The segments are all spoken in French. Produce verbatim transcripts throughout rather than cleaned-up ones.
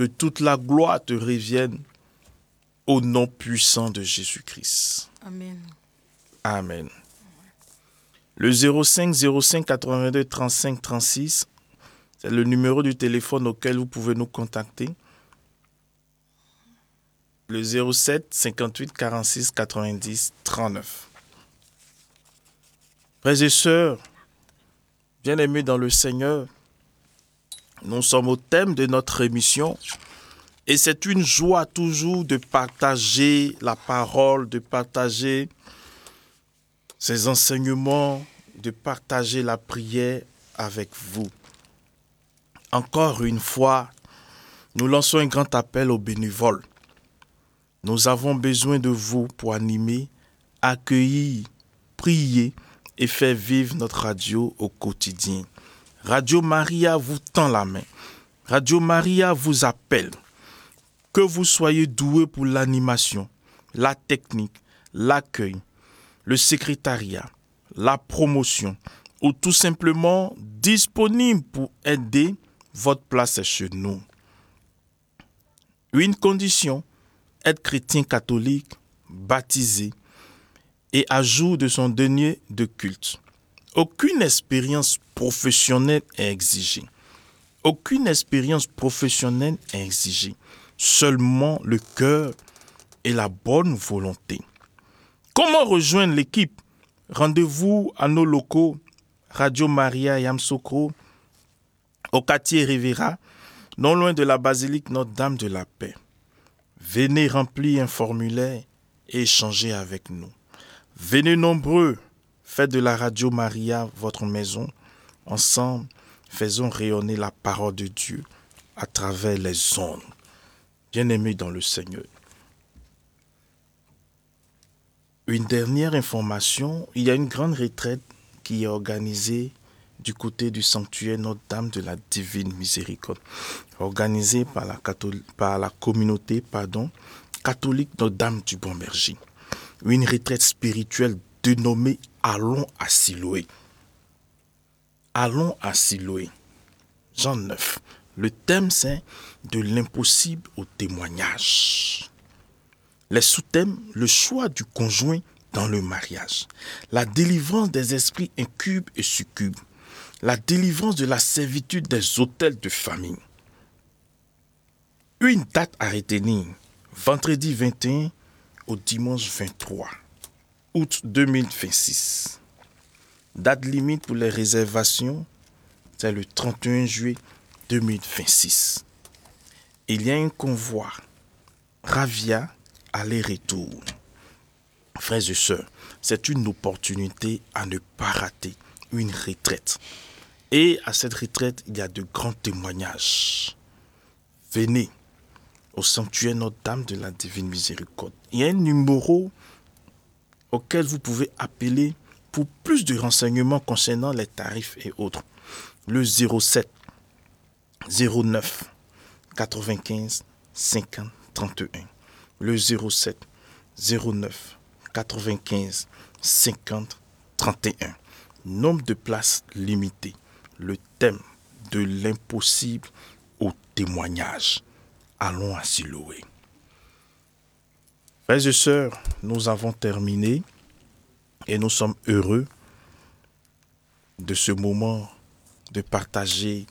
Que toute la gloire te revienne au nom puissant de Jésus-Christ. Amen. Amen. Le zéro cinq zéro cinq quatre-vingt-deux trente-cinq trente-six, c'est le numéro du téléphone auquel vous pouvez nous contacter. Le zéro sept cinquante-huit quarante-six quatre-vingt-dix trente-neuf. Frères et sœurs, bien-aimés dans le Seigneur, nous sommes au thème de notre émission et c'est une joie toujours de partager la parole, de partager ces enseignements, de partager la prière avec vous. Encore une fois, nous lançons un grand appel aux bénévoles. Nous avons besoin de vous pour animer, accueillir, prier et faire vivre notre radio au quotidien. Radio Maria vous tend la main. Radio Maria vous appelle. Que vous soyez doué pour l'animation, la technique, l'accueil, le secrétariat, la promotion ou tout simplement disponible pour aider, votre place est chez nous. Une condition, être chrétien catholique, baptisé et à jour de son denier de culte. Aucune expérience professionnelle est exigée. Aucune expérience professionnelle est exigée. Seulement le cœur et la bonne volonté. Comment rejoindre l'équipe? Rendez-vous à nos locaux Radio Maria Yamoussoukro, au quartier Rivera, non loin de la basilique Notre-Dame de la Paix. Venez remplir un formulaire et échanger avec nous. Venez nombreux, faites de la Radio Maria votre maison. Ensemble, faisons rayonner la parole de Dieu à travers les ondes. Bien-aimés dans le Seigneur. Une dernière information, il y a une grande retraite qui est organisée du côté du sanctuaire Notre-Dame de la Divine Miséricorde, organisée par la, cathol- par la communauté pardon, catholique Notre-Dame du Bon Berger. Une retraite spirituelle dénommée Allons à Siloé. Allons à Siloé. Jean neuf. Le thème, c'est de l'impossible au témoignage. Les sous-thèmes, le choix du conjoint dans le mariage, la délivrance des esprits incubes et succubes, la délivrance de la servitude des autels de famille. Une date à retenir, vendredi vingt et un au dimanche vingt-trois août deux mille vingt-six. Date limite pour les réservations, c'est le trente et un juillet deux mille vingt-six. Il y a un convoi Ravia aller-retour. Frères et sœurs, c'est une opportunité à ne pas rater, une retraite. Et à cette retraite, il y a de grands témoignages. Venez au sanctuaire Notre-Dame de la Divine Miséricorde. Il y a un numéro auquel vous pouvez appeler pour plus de renseignements concernant les tarifs et autres. Le zéro sept zéro neuf quatre-vingt-quinze cinquante trente et un. Le zéro sept zéro neuf quatre-vingt-quinze cinquante trente et un. Nombre de places limité. Le thème de l'impossible au témoignage. Allons à Siloé. Frères et sœurs, nous avons terminé et nous sommes heureux de ce moment de partager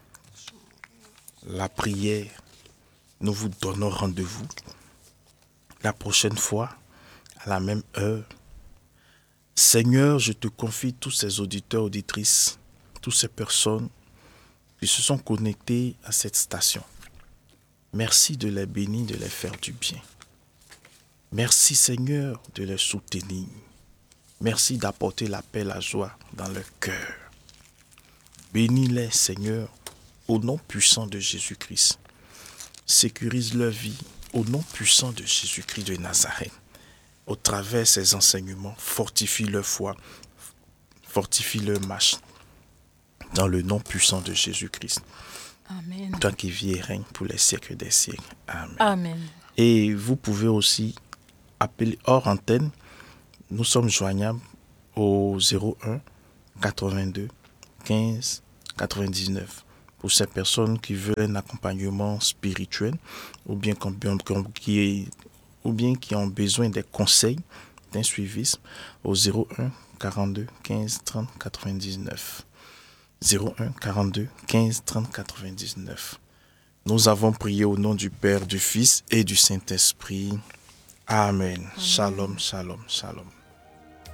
la prière. Nous vous donnons rendez-vous la prochaine fois à la même heure. Seigneur, je te confie tous ces auditeurs, auditrices, toutes ces personnes qui se sont connectés à cette station. Merci de les bénir, de les faire du bien. Merci Seigneur de les soutenir. Merci d'apporter la paix, la joie dans leur cœur. Bénis-les Seigneur au nom puissant de Jésus-Christ. Sécurise leur vie au nom puissant de Jésus-Christ de Nazareth. Au travers de ces enseignements, fortifie leur foi, fortifie leur marche dans le nom puissant de Jésus-Christ. Amen. Toi qui vis et règnes pour les siècles des siècles. Amen. Amen. Et vous pouvez aussi appeler hors antenne. Nous sommes joignables au zéro un quatre-vingt-deux quinze quatre-vingt-dix-neuf pour ces personnes qui veulent un accompagnement spirituel ou bien qui, ou bien qui ont besoin des conseils d'un suivisme au zéro un quarante-deux quinze trente quatre-vingt-dix-neuf. zéro un quarante-deux quinze trente quatre-vingt-dix-neuf. Nous avons prié au nom du Père, du Fils et du Saint-Esprit. Amen. Amen. Shalom, shalom, shalom.